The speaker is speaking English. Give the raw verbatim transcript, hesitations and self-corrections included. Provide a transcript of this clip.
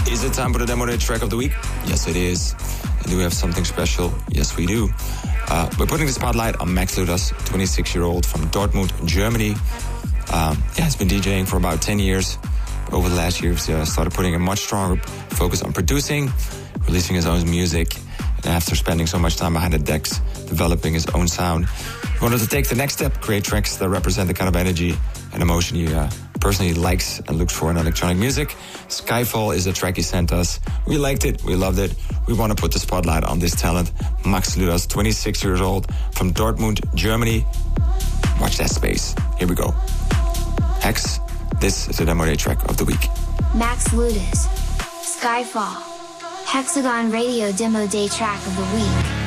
Is it time for the Demo Day track of the week? Yes, it is. And do we have something special? Yes, we do. Uh, we're putting the spotlight on Max Ludas, twenty-six-year-old from Dortmund, Germany. Um, yeah, he's been DJing for about ten years. Over the last year, he's uh, started putting a much stronger focus on producing, releasing his own music. And after spending so much time behind the decks, developing his own sound, he wanted to take the next step, create tracks that represent the kind of energy and emotion he uh, personally likes and looks for in electronic music. Skyfall is the track he sent us. We liked it. We loved it. We want to put the spotlight on this talent. Max Ludas, twenty-six years old, from Dortmund, Germany. Watch that space. Here we go. Hex, this is the Demo Day track of the week. Max Ludas, Skyfall, Hexagon Radio Demo Day track of the week.